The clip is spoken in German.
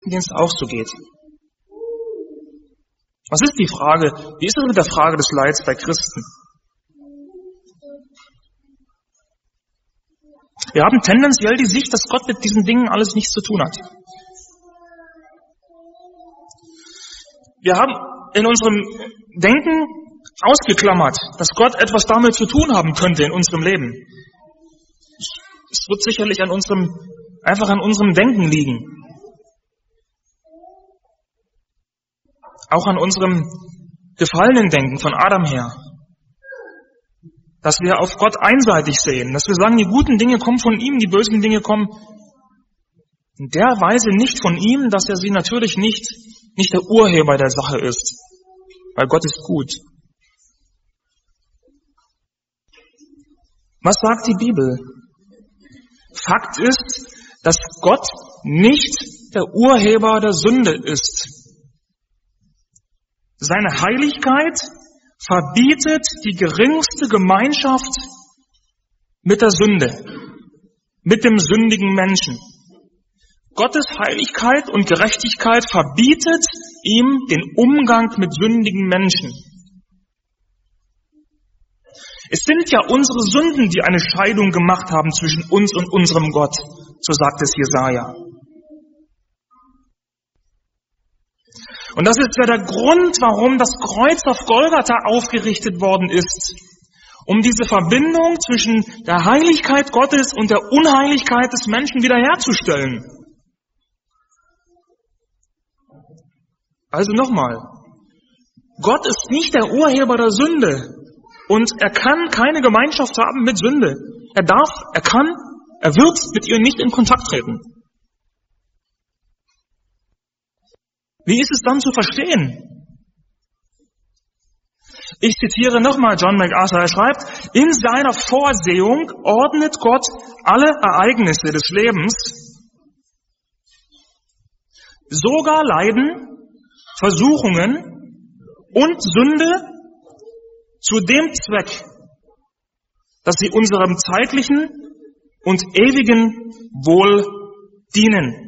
denen es auch so geht. Was ist die Frage? Wie ist es mit der Frage des Leids bei Christen? Wir haben tendenziell die Sicht, dass Gott mit diesen Dingen alles nichts zu tun hat. Wir haben in unserem Denken ausgeklammert, dass Gott etwas damit zu tun haben könnte in unserem Leben. Es wird sicherlich an unserem Denken liegen. Auch an unserem gefallenen Denken von Adam her. Dass wir auf Gott einseitig sehen, dass wir sagen, die guten Dinge kommen von ihm, die bösen Dinge kommen in der Weise nicht von ihm, dass er sie natürlich nicht der Urheber der Sache ist. Weil Gott ist gut. Was sagt die Bibel? Fakt ist, dass Gott nicht der Urheber der Sünde ist. Seine Heiligkeit verbietet die geringste Gemeinschaft mit der Sünde, mit dem sündigen Menschen. Gottes Heiligkeit und Gerechtigkeit verbietet ihm den Umgang mit sündigen Menschen. Es sind ja unsere Sünden, die eine Scheidung gemacht haben zwischen uns und unserem Gott, so sagt es Jesaja. Und das ist ja der Grund, warum das Kreuz auf Golgatha aufgerichtet worden ist, um diese Verbindung zwischen der Heiligkeit Gottes und der Unheiligkeit des Menschen wiederherzustellen. Also nochmal, Gott ist nicht der Urheber der Sünde und er kann keine Gemeinschaft haben mit Sünde. Er wird mit ihr nicht in Kontakt treten. Wie ist es dann zu verstehen? Ich zitiere nochmal John MacArthur, er schreibt, in seiner Vorsehung ordnet Gott alle Ereignisse des Lebens, sogar Leiden, Versuchungen und Sünde zu dem Zweck, dass sie unserem zeitlichen und ewigen Wohl dienen.